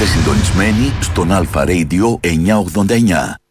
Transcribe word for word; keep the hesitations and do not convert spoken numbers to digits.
Είστε συντονισμένοι στον Αλφα Radio εννιακόσια ογδόντα εννιά.